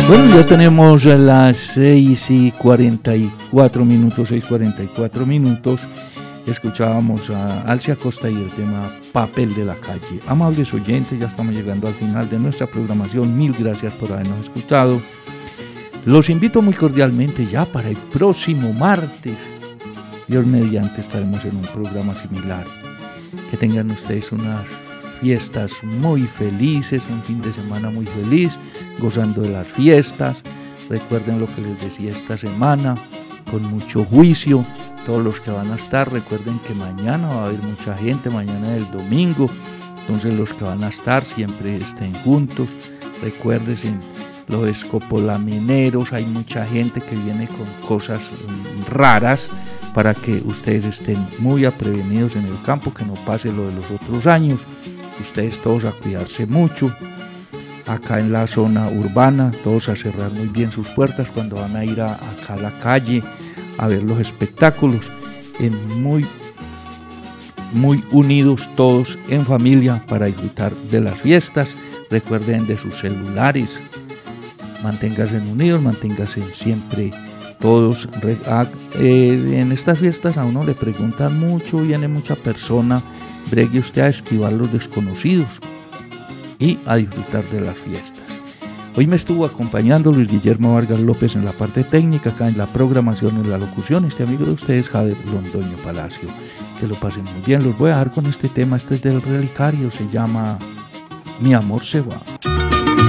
Bueno, ya tenemos las 6:44 minutos. Escuchábamos a Alcia Acosta y el tema Papel de la Calle. Amables oyentes, ya estamos llegando al final de nuestra programación. Mil gracias por habernos escuchado. Los invito muy cordialmente ya para el próximo martes. Dios mediante estaremos en un programa similar. Que tengan ustedes unas fiestas muy felices, un fin de semana muy feliz, gozando de las fiestas. Recuerden lo que les decía esta semana, con mucho juicio. Todos los que van a estar, recuerden que mañana va a haber mucha gente, mañana es el domingo. Entonces los que van a estar siempre estén juntos. Recuérdense, los escopolamineros, hay mucha gente que viene con cosas raras para que ustedes estén muy aprevenidos en el campo, que no pase lo de los otros años. Ustedes todos a cuidarse mucho. Acá en la zona urbana, todos a cerrar muy bien sus puertas cuando van a ir acá a la calle a ver los espectáculos, muy unidos todos en familia para disfrutar de las fiestas. Recuerden de sus celulares, manténganse unidos, manténganse siempre todos. En estas fiestas a uno le preguntan mucho, viene mucha persona, bregue usted a esquivar los desconocidos y a disfrutar de las fiestas. Hoy me estuvo acompañando Luis Guillermo Vargas López en la parte técnica, acá en la programación, en la locución, este amigo de ustedes, Jader Londoño Palacio. Que lo pasen muy bien. Los voy a dejar con este tema, este es del Relicario, se llama Mi amor se va.